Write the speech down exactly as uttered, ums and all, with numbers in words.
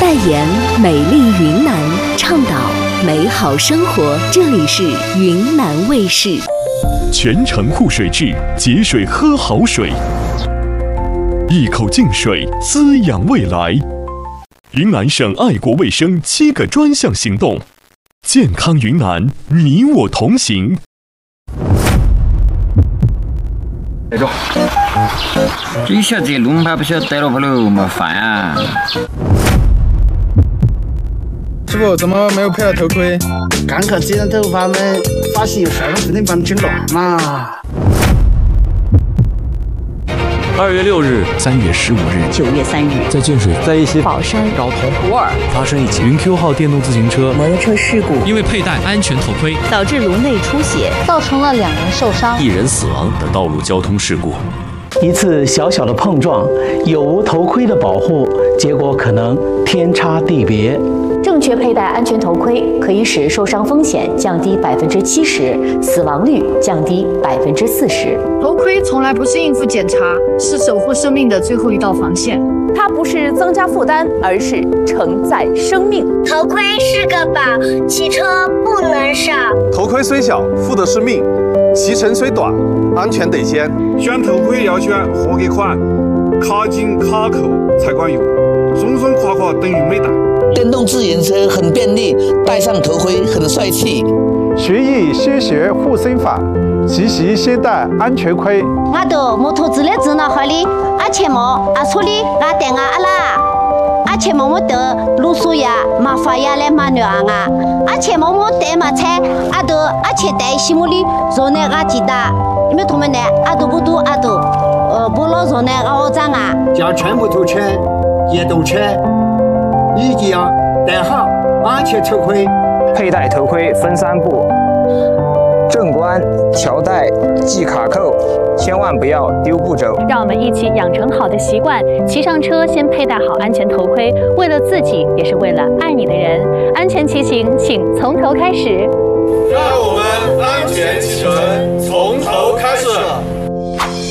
代言美丽云南，倡导美好生活。这里是云南卫视。 全程护水质，节水喝好水，一口净水滋养未来。云南省爱国卫生七个专项行动，健康云南，你我同行。 来着，这下子龙怕不晓得带了不喽，没烦啊！ 师傅怎么没有配了头盔？ 刚刚剪了头发们，发现有事儿，不能把你整乱嘛。 二月六日、 三月十五日、 九月三日， 在建水、 在一些宝山、 昭通、普洱发生一起云 Q 号电动自行车摩托车事故， 因为佩戴安全头盔， 导致颅内出血， 造成了两人受伤、 一人死亡的道路交通事故。 一次小小的碰撞，有无头盔的保护，结果可能天差地别。 正确佩戴安全头盔可以使受伤风险降低百分之七十，死亡率降低百分之四十。 头盔从来不是应付检查，是守护生命的最后一道防线。 它不是增加负担，而是承载生命。 头盔是个宝，骑车不能少。 头盔虽小，负的是命；骑程虽短，安全得先。 选头盔要选合格款，卡紧卡扣才管用，松松垮垮等于没戴。 电动自行车很便利，戴上头盔很帅气。 学艺先学护身法，骑行先戴安全盔。 我的摩托车的指南号里，阿前毛阿错里阿带阿阿拉，阿前毛我得路数呀，麻烦呀来马牛啊啊，阿前毛我带马菜，阿得阿前带西木里，昨天阿记得，你们同学呢？阿都不都阿都，呃，不老昨天阿长啊。 将全摩托车、电动车。一定要戴好安全头盔。 佩戴头盔分三步：正关、调带、系卡扣，千万不要丢步走。 让我们一起养成好的习惯，骑上车先佩戴好安全头盔，为了自己，也是为了爱你的人。安全骑行，请从头开始。 让我们安全启程，从头开始。